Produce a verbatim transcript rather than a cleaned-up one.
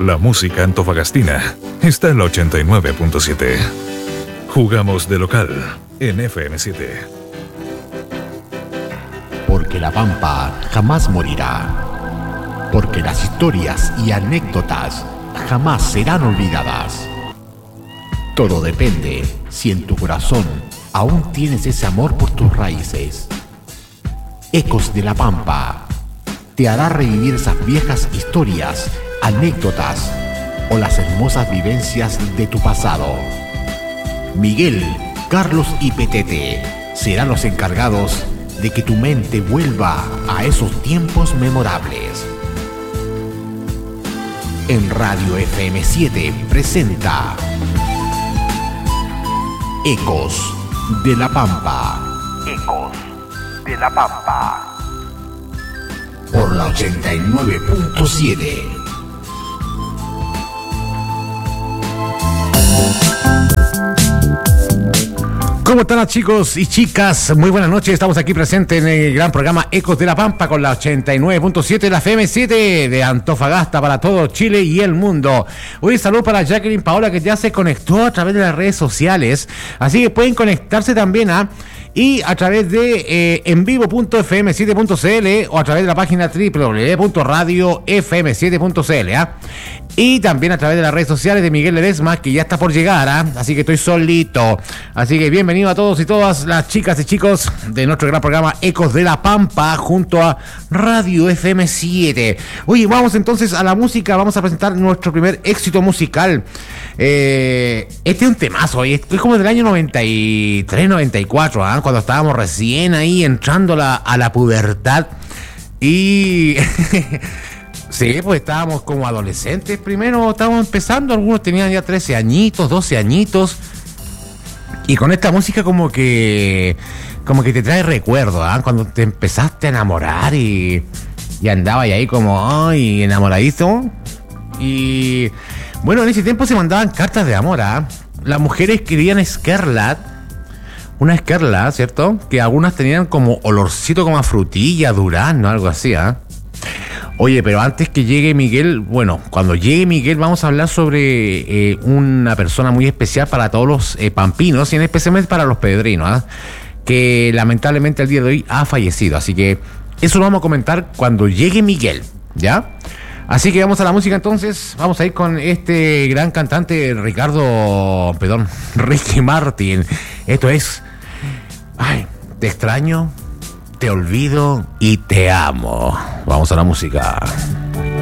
La música antofagastina está en la ochenta y nueve punto siete. Jugamos de local en F M siete. Porque la Pampa jamás morirá. Porque las historias y anécdotas jamás serán olvidadas. Todo depende si en tu corazón aún tienes ese amor por tus raíces. Ecos de la Pampa te hará revivir esas viejas historias, anécdotas o las hermosas vivencias de tu pasado. Miguel, Carlos y Petete serán los encargados de que tu mente vuelva a esos tiempos memorables. En Radio F M siete presenta Ecos de la Pampa. Ecos de la Pampa. Por la ochenta y nueve punto siete. ¿Cómo están, chicos y chicas? Muy buenas noches, estamos aquí presentes en el gran programa Ecos de la Pampa con la ochenta y nueve punto siete de la F M siete de Antofagasta para todo Chile y el mundo. Hoy saludo para Jacqueline Paola, que ya se conectó a través de las redes sociales, así que pueden conectarse también a y a través de eh, envivo punto f m siete punto c l o a través de la página doble u doble u doble u punto radio f m siete punto c l, ¿eh? Y también a través de las redes sociales de Miguel Ledesma, que ya está por llegar, ¿eh? Así que estoy solito. Así que bienvenido a todos y todas las chicas y chicos de nuestro gran programa Ecos de la Pampa junto a Radio F M siete. Oye, vamos entonces a la música, vamos a presentar nuestro primer éxito musical. Eh, este es un temazo, es como del año noventa y tres, noventa y cuatro, ¿eh? Cuando estábamos recién ahí entrando la, a la pubertad. Y sí, pues estábamos como adolescentes primero, estábamos empezando, algunos tenían ya trece añitos, doce añitos. Y con esta música como que como que te trae recuerdos, ¿eh? Cuando te empezaste a enamorar y, y andabas ahí como ay, enamoradito. Y bueno, en ese tiempo se mandaban cartas de amor, ¿eh? Las mujeres querían escarlat, una escarla, ¿cierto? Que algunas tenían como olorcito como a frutilla, durazno, algo así, ¿eh? Oye, pero antes que llegue Miguel, bueno, cuando llegue Miguel vamos a hablar sobre eh, una persona muy especial para todos los eh, pampinos y en especialmente para los pedrinos, ¿eh? Que lamentablemente el día de hoy ha fallecido. Así que eso lo vamos a comentar cuando llegue Miguel, ¿ya? Así que vamos a la música entonces, vamos a ir con este gran cantante Ricardo, perdón, Ricky Martin. Esto es, ay, te extraño, te olvido y te amo. Vamos a la música.